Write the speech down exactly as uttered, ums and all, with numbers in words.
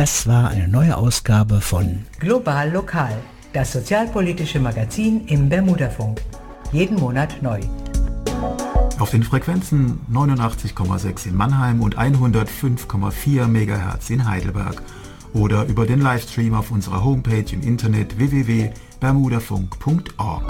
Das war eine neue Ausgabe von Global Lokal, das sozialpolitische Magazin im Bermudafunk. Jeden Monat neu. Auf den Frequenzen neunundachtzig Komma sechs in Mannheim und hundertfünf Komma vier Megahertz in Heidelberg. Oder über den Livestream auf unserer Homepage im Internet w w w punkt bermudafunk punkt org.